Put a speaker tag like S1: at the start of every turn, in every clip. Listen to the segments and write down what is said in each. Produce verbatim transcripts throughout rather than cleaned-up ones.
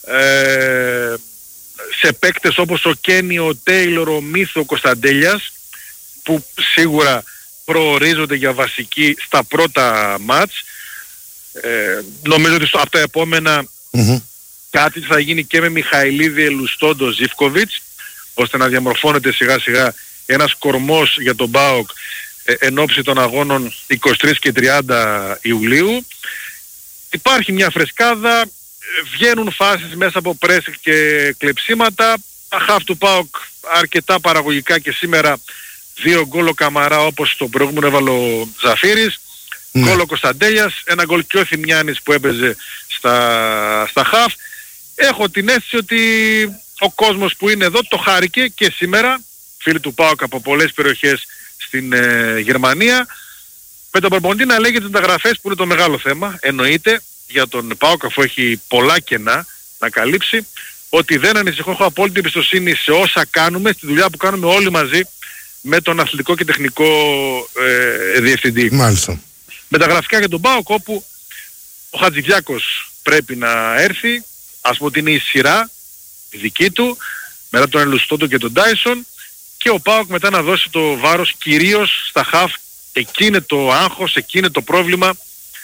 S1: ε, σε παίκτες όπως ο Κένι, ο Τέιλορ, ο Μίθο, ο Κωνσταντέλιας, που σίγουρα προορίζονται για βασική στα πρώτα μάτς. Ε, νομίζω ότι στο, από τα επόμενα mm-hmm. κάτι θα γίνει και με Μιχαηλίδη, Ελουστόντο, Ζίβκοβιτς, ώστε να διαμορφώνεται σιγά σιγά ένας κορμός για τον ΠΑΟΚ ε, εν ώψη των αγώνων είκοσι τρεις και τριάντα Ιουλίου. Υπάρχει μια φρεσκάδα, βγαίνουν φάσεις μέσα από πρέσικ και κλεψίματα. Τα χαφ του ΠΑΟΚ αρκετά παραγωγικά και σήμερα, δύο γκολ ο Καμαρά όπως στο προηγούμενο έβαλε ο Ζαφύρης, mm. γκολ ο Κωνσταντέλιας, ένα γκολ και ο Θημιάνης που έπαιζε στα, στα χαφ. Έχω την αίσθηση ότι ο κόσμος που είναι εδώ το χάρηκε και σήμερα, φίλοι του ΠΑΟΚ από πολλές περιοχές στην ε, Γερμανία, με τον προπονητή να λέγεται τις μεταγραφές που είναι το μεγάλο θέμα, εννοείται για τον ΠΑΟΚ αφού έχει πολλά κενά να καλύψει, ότι δεν ανησυχώ, έχω απόλυτη εμπιστοσύνη σε όσα κάνουμε, στη δουλειά που κάνουμε όλοι μαζί με τον αθλητικό και τεχνικό ε, διευθυντή.
S2: Μάλιστα.
S1: Μεταγραφικά για τον ΠΑΟΚ, όπου ο Χατζηδιάκος πρέπει να έρθει, ας πούμε ότι είναι η σειρά η δική του, μετά τον Ελουστόντο και τον Τάισον, και ο ΠΑΟΚ μετά να δώσει το βάρος κυρίως στα χαφ. Εκεί είναι το άγχος, εκεί είναι το πρόβλημα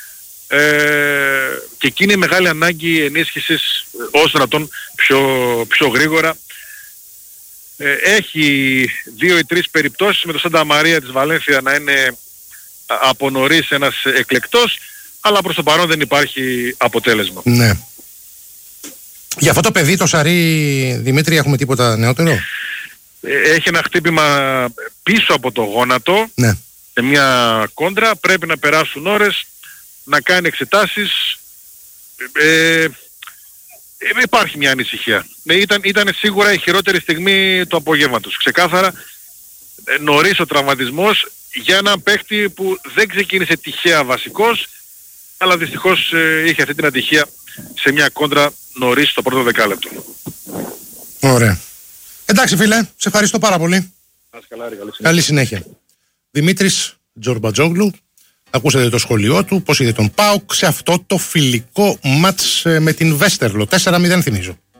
S1: ε, και εκεί είναι η μεγάλη ανάγκη ενίσχυσης όσο να τον πιο, πιο γρήγορα. Ε, έχει δύο ή τρεις περιπτώσεις με το Σάντα Μαρία της Βαλένθια να είναι από νωρίς ένας εκλεκτός, αλλά προς το παρόν δεν υπάρχει αποτέλεσμα.
S2: Ναι. Για αυτό το παιδί, το Σαρί, Δημήτρη, έχουμε τίποτα νεότερο?
S1: Ε, έχει ένα χτύπημα πίσω από το γόνατο.
S2: Ναι.
S1: Σε μια κόντρα, πρέπει να περάσουν ώρες, να κάνει εξετάσεις. Ε, ε, υπάρχει μια ανησυχία. Ε, ήταν, ήταν σίγουρα η χειρότερη στιγμή του απογεύματος. Ξεκάθαρα, ε, νωρίς ο τραυματισμός για έναν παίχτη που δεν ξεκίνησε τυχαία βασικός, αλλά δυστυχώς ε, είχε αυτή την ατυχία σε μια κόντρα νωρίς στο πρώτο δεκάλεπτο.
S2: Ωραία. Εντάξει φίλε, σε ευχαριστώ πάρα πολύ.
S1: Καλά, ρε, καλή συνέχεια.
S2: Καλή συνέχεια. Δημήτρης Τζορμπατζόγλου, ακούσατε το σχολείο του, πώς είδε τον ΠΑΟΚ σε αυτό το φιλικό μάτς με την Βέστερλο. τέσσερα μηδέν θυμίζω.